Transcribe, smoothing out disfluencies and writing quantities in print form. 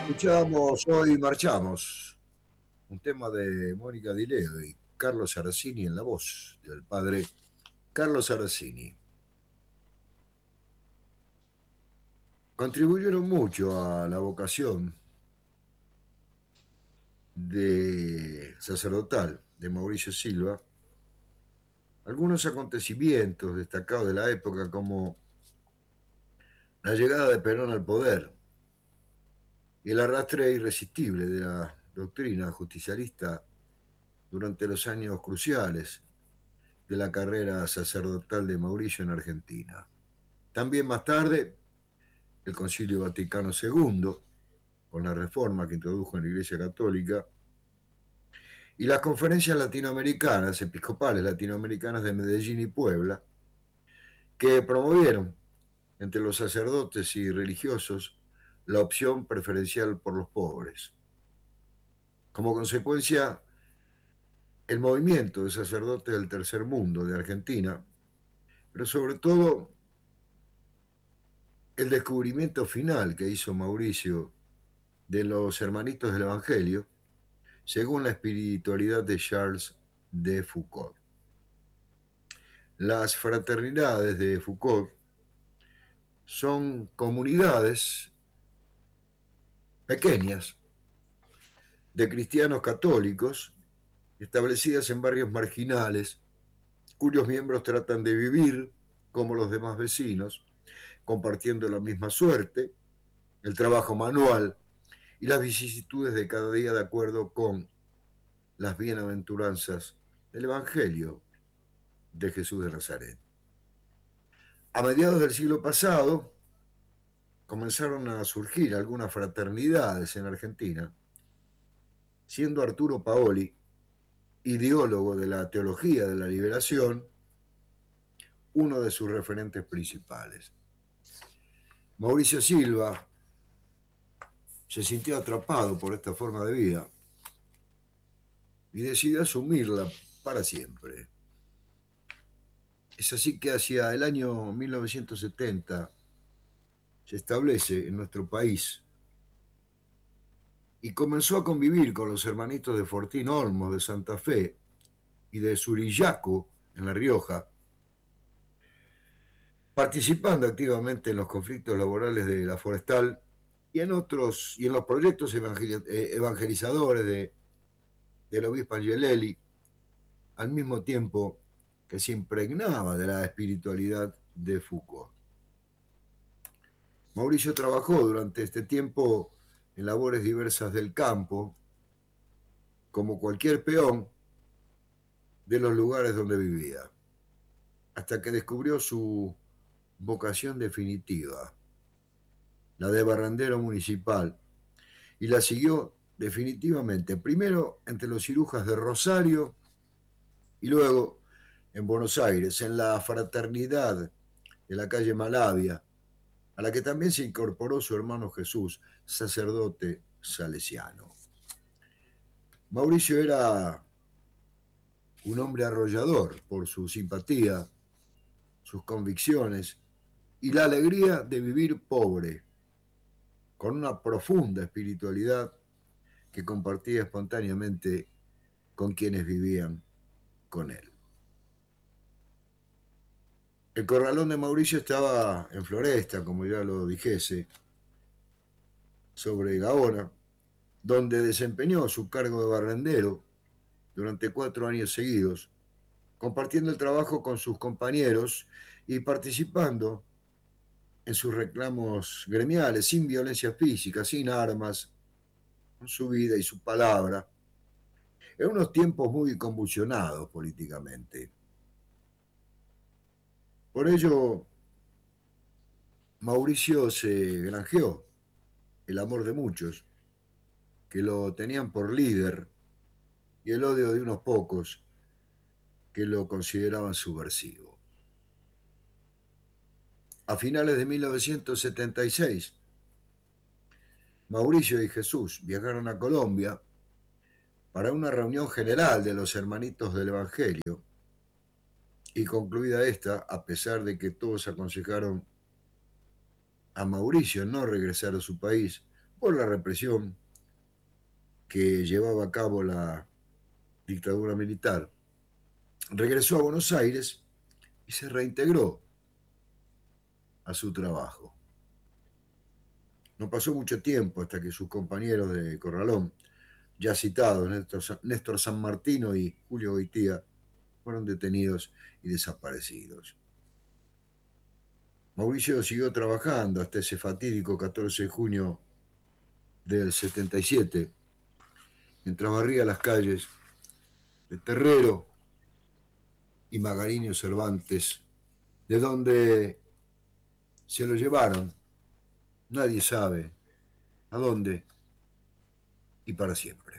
Escuchamos Hoy Marchamos, un tema de Mónica Di Leo y Carlos Aracini en la voz del padre Carlos Aracini. Contribuyeron mucho a la vocación de sacerdotal de Mauricio Silva algunos acontecimientos destacados de la época, como la llegada de Perón al poder y el arrastre irresistible de la doctrina justicialista durante los años cruciales de la carrera sacerdotal de Mauricio en Argentina. También más tarde, el Concilio Vaticano II, con la reforma que introdujo en la Iglesia Católica, y las conferencias latinoamericanas, episcopales latinoamericanas de Medellín y Puebla, que promovieron entre los sacerdotes y religiosos la opción preferencial por los pobres. Como consecuencia, el movimiento de sacerdotes del tercer mundo de Argentina, pero sobre todo el descubrimiento final que hizo Mauricio de los hermanitos del Evangelio, según la espiritualidad de Charles de Foucault. Las fraternidades de Foucault son comunidades pequeñas de cristianos católicos establecidas en barrios marginales, cuyos miembros tratan de vivir como los demás vecinos, compartiendo la misma suerte, el trabajo manual y las vicisitudes de cada día de acuerdo con las bienaventuranzas del Evangelio de Jesús de Nazaret. A mediados del siglo pasado comenzaron a surgir algunas fraternidades en Argentina, siendo Arturo Paoli, ideólogo de la teología de la liberación, uno de sus referentes principales. Mauricio Silva se sintió atrapado por esta forma de vida y decidió asumirla para siempre. Es así que hacia el año 1970 se establece en nuestro país y comenzó a convivir con los hermanitos de Fortín Olmos de Santa Fe y de Surillaco en La Rioja, participando activamente en los conflictos laborales de la Forestal y en otros y en los proyectos evangelizadores del obispo Angelelli, al mismo tiempo que se impregnaba de la espiritualidad de Foucault. Mauricio trabajó durante este tiempo en labores diversas del campo, como cualquier peón de los lugares donde vivía, hasta que descubrió su vocación definitiva, la de barrendero municipal, y la siguió definitivamente, primero entre los cirujas de Rosario y luego en Buenos Aires, en la fraternidad de la calle Malavia, a la que también se incorporó su hermano Jesús, sacerdote salesiano. Mauricio era un hombre arrollador por su simpatía, sus convicciones y la alegría de vivir pobre, con una profunda espiritualidad que compartía espontáneamente con quienes vivían con él. El corralón de Mauricio estaba en Floresta, como ya lo dijese, sobre Gaona, donde desempeñó su cargo de barrendero durante 4 años seguidos, compartiendo el trabajo con sus compañeros y participando en sus reclamos gremiales, sin violencia física, sin armas, con su vida y su palabra, en unos tiempos muy convulsionados políticamente. Por ello, Mauricio se granjeó el amor de muchos, que lo tenían por líder, y el odio de unos pocos que lo consideraban subversivo. A finales de 1976, Mauricio y Jesús viajaron a Colombia para una reunión general de los hermanitos del Evangelio, y concluida esta, a pesar de que todos aconsejaron a Mauricio no regresar a su país por la represión que llevaba a cabo la dictadura militar. Regresó a Buenos Aires y se reintegró a su trabajo. No pasó mucho tiempo hasta que sus compañeros de Corralón, ya citados, Néstor San Martino y Julio Goitía, fueron detenidos y desaparecidos. Mauricio siguió trabajando hasta ese fatídico 14 de junio del 77, mientras barría las calles de Terrero y Magariño Cervantes, de donde se lo llevaron, nadie sabe a dónde y para siempre.